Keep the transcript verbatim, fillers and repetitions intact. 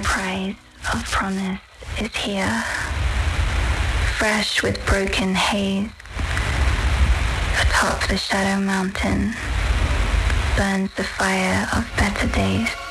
prize of promise is here, fresh with broken haze. Atop the shadow mountain burns the fire of better days.